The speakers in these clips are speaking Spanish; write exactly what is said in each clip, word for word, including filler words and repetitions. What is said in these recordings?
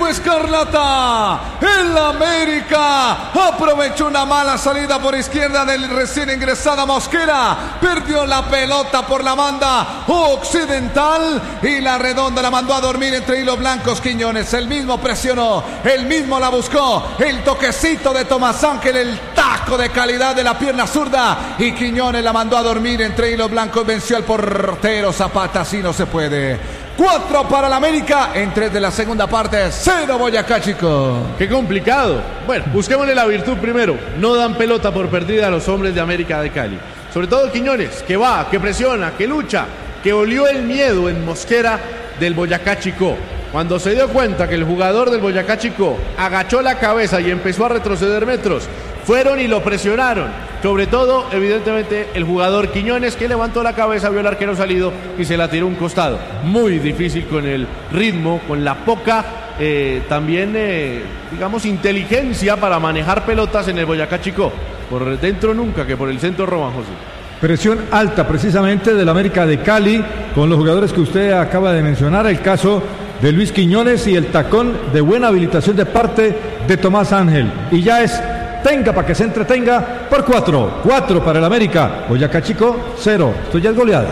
escarlata. El América aprovechó una mala salida por izquierda del recién ingresada Mosquera. Perdió la pelota por la banda occidental y la redonda la mandó a dormir entre hilos blancos Quiñones. El mismo presionó, el mismo la buscó. El toquecito de Tomás Ángel, el taco de calidad de la pierna zurda. Y Quiñones la mandó a dormir entre hilos blancos. Venció al portero Zapata. Así no se puede. Cuatro para el América en tres de la segunda parte. Cero Boyacá Chico. Qué complicado. Bueno, busquémosle la virtud primero. No dan pelota por perdida a los hombres de América de Cali. Sobre todo Quiñones, que va, que presiona, que lucha, que olió el miedo en Mosquera del Boyacá Chico. Cuando se dio cuenta que el jugador del Boyacá Chico agachó la cabeza y empezó a retroceder metros, fueron y lo presionaron. Sobre todo, evidentemente, el jugador Quiñones, que levantó la cabeza, vio al arquero salido y se la tiró a un costado. Muy difícil con el ritmo, con la poca, eh, también, eh, digamos, inteligencia para manejar pelotas en el Boyacá Chico. Por dentro nunca, que por el centro roban, José. Presión alta precisamente del América de Cali con los jugadores que usted acaba de mencionar. El caso de Luis Quiñones y el tacón de buena habilitación de parte de Tomás Ángel. Y ya es tenga para que se entretenga por cuatro. Cuatro para el América. Boyacá Chico, cero. Esto ya es goleada.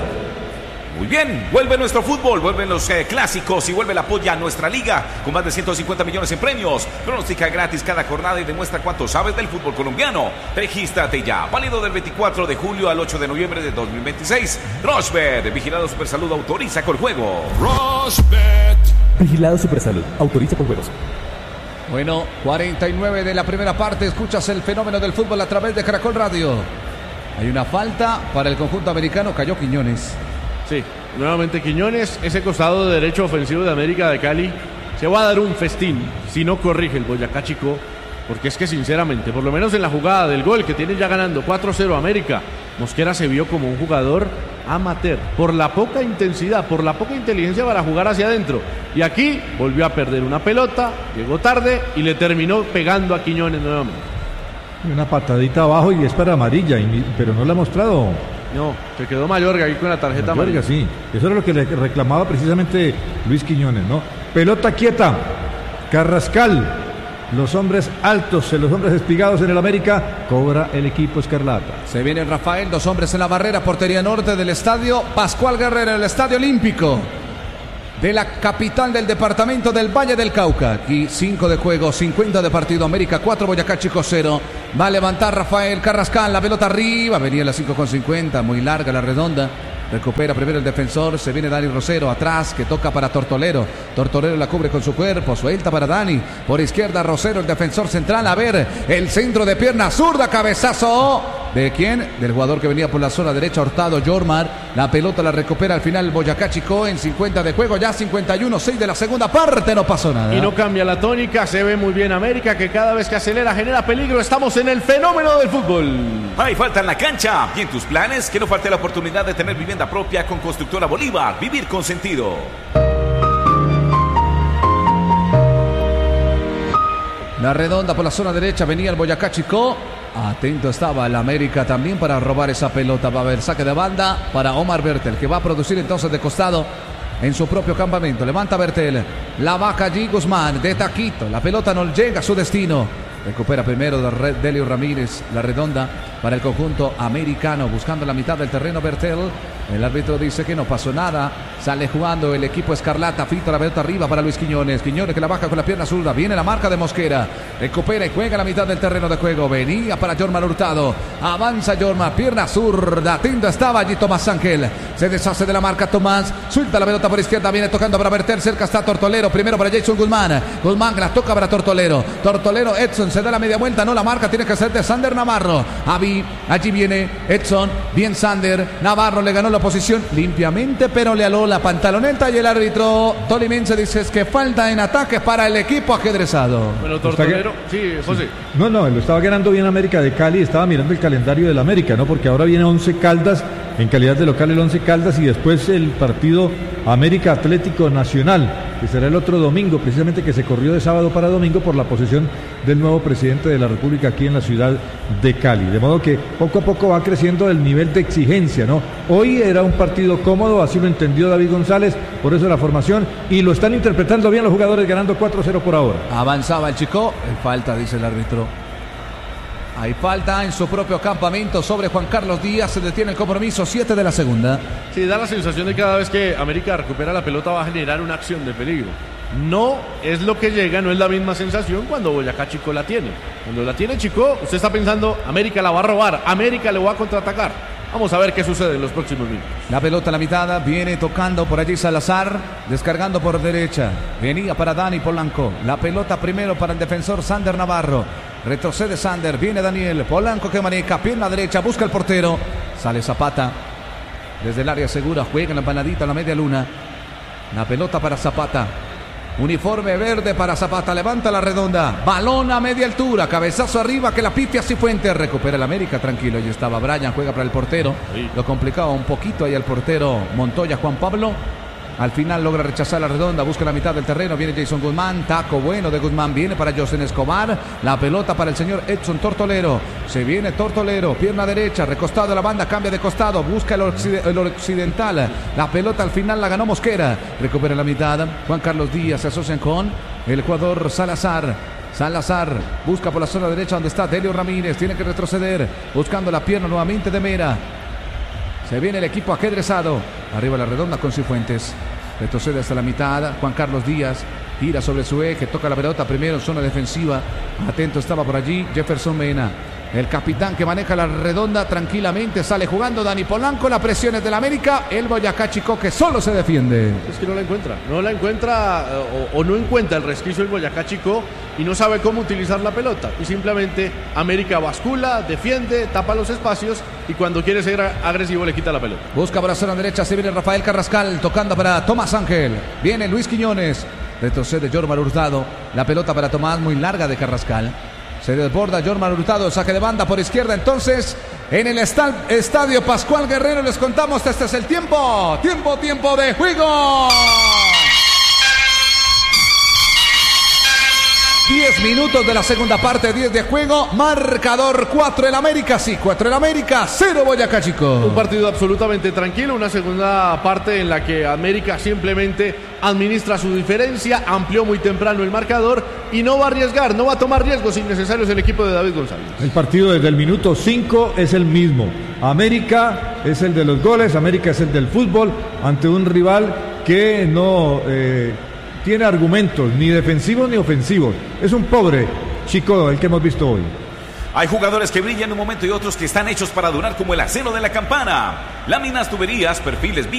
Muy bien, vuelve nuestro fútbol, vuelven los eh, clásicos y vuelve la polla a nuestra liga con más de ciento cincuenta millones en premios. Pronostica gratis cada jornada y demuestra cuánto sabes del fútbol colombiano. Regístrate ya, válido del veinticuatro de julio al ocho de noviembre de dos mil veintiséis. Rochbet, vigilado Supersalud, autoriza con juego. Rochbet, vigilado Supersalud, autoriza con juegos. Bueno, cuarenta y nueve de la primera parte. Escuchas el fenómeno del fútbol a través de Caracol Radio. Hay una falta para el conjunto americano. Cayó Quiñones. Sí, nuevamente Quiñones, ese costado de derecho ofensivo de América de Cali se va a dar un festín si no corrige el Boyacá Chico, porque es que sinceramente, por lo menos en la jugada del gol que tiene ya ganando cuatro cero América, Mosquera se vio como un jugador amateur, por la poca intensidad, por la poca inteligencia para jugar hacia adentro, y aquí volvió a perder una pelota, llegó tarde y le terminó pegando a Quiñones nuevamente. Una patadita abajo y es para amarilla, pero no la ha mostrado. No, se quedó Mayorga ahí con la tarjeta Mayorga, amarilla. Sí, eso era lo que le reclamaba precisamente Luis Quiñones, ¿no? Pelota quieta, Carrascal, los hombres altos, los hombres espigados en el América, cobra el equipo escarlata. Se viene Rafael, dos hombres en la barrera, portería norte del estadio Pascual Guerrero, el estadio olímpico de la capital del departamento del Valle del Cauca. Aquí cinco de juego, cincuenta de partido. América cuatro, Boyacá Chico cero. Va a levantar Rafael Carrascal, la pelota arriba. Venía la cinco con cincuenta, muy larga la redonda. Recupera primero el defensor, se viene Dani Rosero atrás, que toca para Tortolero. Tortolero la cubre con su cuerpo, suelta para Dani. Por izquierda Rosero, el defensor central. A ver, el centro de pierna zurda, cabezazo. ¿De quién? Del jugador que venía por la zona derecha, Hurtado, Jormar. La pelota la recupera al final Boyacá Chico en cincuenta de juego, ya cincuenta y uno, seis de la segunda parte, no pasó nada. Y no cambia la tónica, se ve muy bien América, que cada vez que acelera genera peligro. Estamos en el fenómeno del fútbol. Hay falta en la cancha. Y en tus planes, que no falte la oportunidad de tener vivienda propia con Constructora Bolívar. Vivir con sentido. La redonda por la zona derecha, venía el Boyacá Chico. Atento estaba el América también para robar esa pelota. Va a haber saque de banda para Omar Bertel, que va a producir entonces de costado en su propio campamento. Levanta Bertel, la vaca allí Guzmán de taquito. La pelota no llega a su destino. Recupera primero de Delio Ramírez, la redonda para el conjunto americano, buscando la mitad del terreno Bertel. El árbitro dice que no pasó nada. Sale jugando el equipo escarlata. Fito la pelota arriba para Luis Quiñones. Quiñones que la baja con la pierna zurda. Viene la marca de Mosquera. Recupera y juega la mitad del terreno de juego. Venía para Jormar Hurtado. Avanza Jormar. Pierna zurda. Atento estaba allí Tomás Ángel. Se deshace de la marca Tomás. Suelta la pelota por izquierda. Viene tocando para Bertel. Cerca está Tortolero. Primero para Jason Guzmán. Guzmán la toca para Tortolero. Tortolero. Edson se da la media vuelta. No la marca. Tiene que ser de Sander Navarro. Avi. Allí viene Edson. Bien Sander. Navarro le ganó la posición limpiamente, pero le aló la pantaloneta y el árbitro tolimense dice que falta en ataque para el equipo ajedrezado. Bueno, Tortolero, sí, José. Sí. No, no, lo estaba ganando bien América de Cali, estaba mirando el calendario del América, ¿no? Porque ahora viene Once Caldas, en calidad de local el Once Caldas y después el partido América Atlético Nacional. que será el otro domingo, precisamente que se corrió de sábado para domingo por la posesión del nuevo presidente de la República aquí en la ciudad de Cali. De modo que poco a poco va creciendo el nivel de exigencia, ¿no? Hoy era un partido cómodo, así lo entendió David González, por eso la formación, y lo están interpretando bien los jugadores, ganando cuatro cero por ahora. Avanzaba el Chico, hay falta, dice el árbitro. Hay falta en su propio campamento sobre Juan Carlos Díaz, se detiene el compromiso, siete de la segunda. Sí, da la sensación de que cada vez que América recupera la pelota va a generar una acción de peligro. No es lo que llega, no es la misma sensación cuando Boyacá Chico la tiene. Cuando la tiene Chico, usted está pensando, América la va a robar, América le va a contraatacar. Vamos a ver qué sucede en los próximos minutos. La pelota a la mitad, viene tocando por allí Salazar, descargando por derecha. Venía para Dani Polanco. La pelota primero para el defensor Sander Navarro. Retrocede Sander, viene Daniel Polanco que maneja, pierna derecha, busca el portero. Sale Zapata. Desde el área segura, juega en la empanadita a la media luna. La pelota para Zapata. Uniforme verde para Zapata, levanta la redonda, balón a media altura, cabezazo arriba que la pifia Cifuentes, recupera el América, tranquilo, ahí estaba Brian, juega para el portero, lo complicaba un poquito ahí el portero Montoya, Juan Pablo, al final logra rechazar la redonda, busca la mitad del terreno, viene Jason Guzmán, taco bueno de Guzmán, viene para Josen Escobar, la pelota para el señor Edson Tortolero, se viene Tortolero, pierna derecha, recostado a la banda, cambia de costado, busca el, occid el occidental, la pelota al final la ganó Mosquera, recupera la mitad, Juan Carlos Díaz se asocian con el jugador Salazar, Salazar busca por la zona derecha donde está Delio Ramírez, tiene que retroceder, buscando la pierna nuevamente de Mera. Se viene el equipo ajedrezado. Arriba la redonda con Cifuentes. Retrocede hasta la mitad. Juan Carlos Díaz gira sobre su eje. Toca la pelota primero en zona defensiva. Atento estaba por allí Jefferson Mena. El capitán que maneja la redonda tranquilamente. Sale jugando Dani Polanco. La presión es del América. El Boyacá Chico que solo se defiende. Es que no la encuentra. No la encuentra o, o no encuentra el resquicio el Boyacá Chico. Y no sabe cómo utilizar la pelota. Y simplemente América bascula, defiende, tapa los espacios. Y cuando quiere ser agresivo le quita la pelota. Busca por la zona derecha. Se viene Rafael Carrascal. Tocando para Tomás Ángel. Viene Luis Quiñones. Retrocede Jormar Hurtado. La pelota para Tomás muy larga de Carrascal. Se desborda Jormar Hurtado, saque de banda por izquierda. Entonces, en el estadio Pascual Guerrero les contamos, este es el tiempo. Tiempo, tiempo de juego. diez minutos de la segunda parte, diez de juego. Marcador cuatro el América, sí, cuatro el América, cero Boyacá Chico. Un partido absolutamente tranquilo, una segunda parte en la que América simplemente administra su diferencia, amplió muy temprano el marcador y no va a arriesgar, no va a tomar riesgos innecesarios el equipo de David González. El partido desde el minuto cinco es el mismo. América es el de los goles, América es el del fútbol ante un rival que no... Eh, tiene argumentos, ni defensivos ni ofensivos. Es un pobre Chico el que hemos visto hoy. Hay jugadores que brillan en un momento y otros que están hechos para durar como el acero de la campana. Láminas, tuberías, perfiles